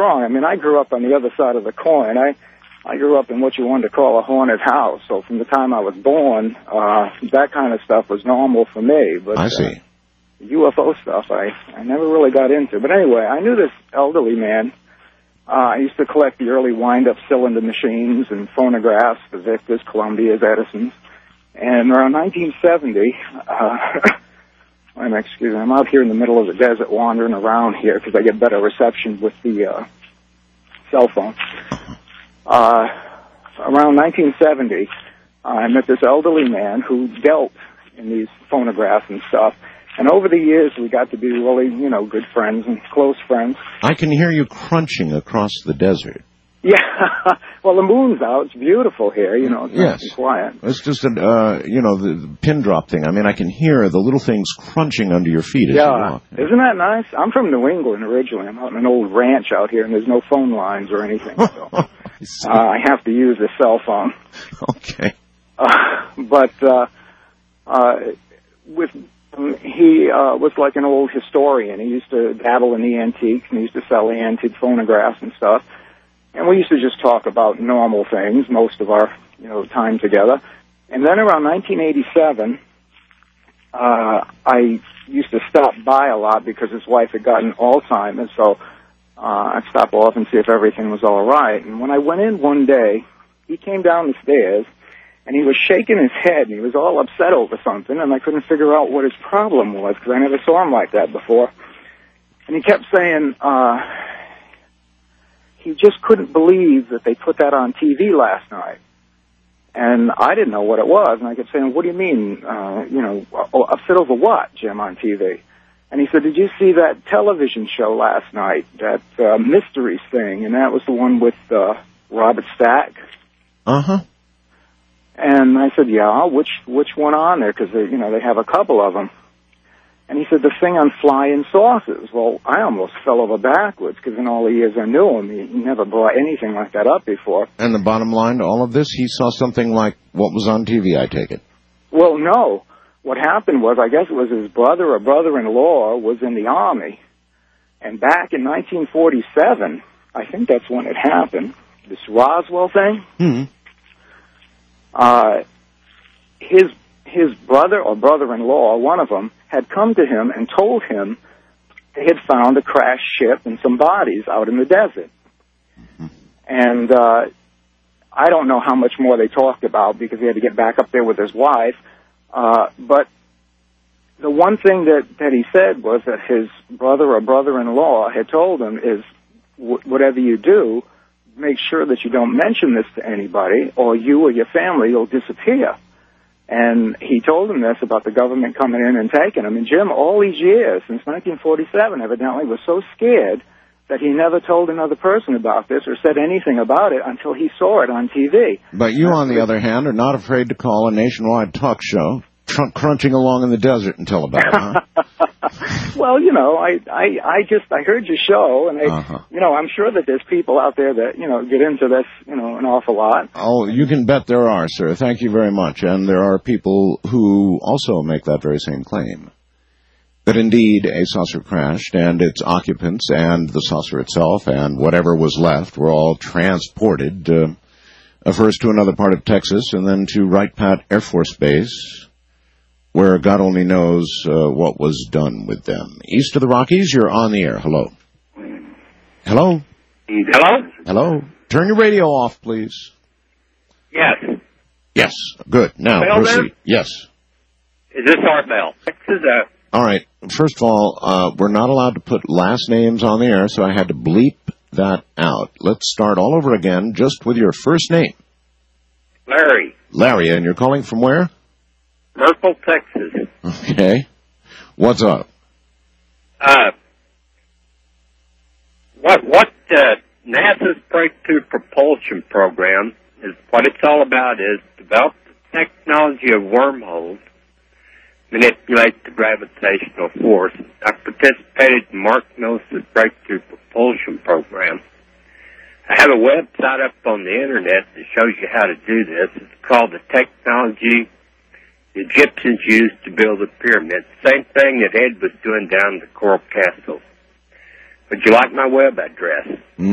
wrong. I mean, I grew up on the other side of the coin. I grew up in what you wanted to call a haunted house. So from the time I was born, that kind of stuff was normal for me. But I see. UFO stuff, I never really got into. But anyway, I knew this elderly man. I used to collect the early wind-up cylinder machines and phonographs, the Victors, Columbias, Edisons. And around 1970, excuse me, I'm out here in the middle of the desert wandering around here because I get better reception with the cell phone. Around 1970, I met this elderly man who dealt in these phonographs and stuff. And over the years, we got to be really, good friends and close friends. I can hear you crunching across the desert. Yeah. Well, the moon's out. It's beautiful here, it's nice and quiet. It's just, the pin drop thing. I mean, I can hear the little things crunching under your feet as you walk. Isn't that nice? I'm from New England originally. I'm out in an old ranch out here, and there's no phone lines or anything. So I have to use a cell phone. Okay. He was like an old historian. He used to dabble in the antiques, and he used to sell the antique phonographs and stuff. And we used to just talk about normal things most of our, time together. And then around 1987, I used to stop by a lot because his wife had gotten Alzheimer's, so I'd stop off and see if everything was all right. And when I went in one day, he came down the stairs, and he was shaking his head, and he was all upset over something, and I couldn't figure out what his problem was because I never saw him like that before. And he kept saying he just couldn't believe that they put that on TV last night. And I didn't know what it was, and I kept saying, what do you mean, upset over what, Jim, on TV? And he said, did you see that television show last night, that Mysteries thing? And that was the one with Robert Stack. Uh-huh. And I said, yeah, which one on there? Because, they have a couple of them. And he said, the thing on flying saucers. Well, I almost fell over backwards because in all the years I knew him, he never brought anything like that up before. And the bottom line to all of this, he saw something like what was on TV, I take it. Well, no. What happened was, I guess it was his brother or brother-in-law was in the Army. And back in 1947, I think that's when it happened, this Roswell thing. His brother or brother-in-law, one of them, had come to him and told him they had found a crashed ship and some bodies out in the desert. And I don't know how much more they talked about because he had to get back up there with his wife. But the one thing that he said was that his brother or brother-in-law had told him is, whatever you do, make sure that you don't mention this to anybody or you or your family will disappear. And he told him this about the government coming in and taking him. And Jim, all these years, since 1947, evidently was so scared that he never told another person about this or said anything about it until he saw it on TV. But you, on the other hand, are not afraid to call a nationwide talk show crunching along in the desert and tell about it, huh? Well, I heard your show, and I'm sure that there's people out there that, get into this, an awful lot. Oh, you can bet there are, sir. Thank you very much. And there are people who also make that very same claim. That indeed a saucer crashed, and its occupants and the saucer itself and whatever was left were all transported, first to another part of Texas and then to Wright Pat Air Force Base, where God only knows what was done with them. East of the Rockies, you're on the air. Hello. Hello? Hello? Hello? Turn your radio off, please. Yes. Yes. Good. Now, Bell proceed. there? Yes. Is this our bell? All right. First of all, we're not allowed to put last names on the air, so I had to bleep that out. Let's start all over again, just with your first name. Larry. Larry, and you're calling from where? Myrtle, Texas. Okay. What's up? What NASA's Breakthrough Propulsion Program is, what it's all about is develop the technology of wormholes, manipulate the gravitational force. I participated in Mark Mills' Breakthrough Propulsion Program. I have a website up on the internet that shows you how to do this. It's called The Technology the Egyptians used to build the pyramids. Same thing that Ed was doing down at the Coral Castle. Would you like my web address?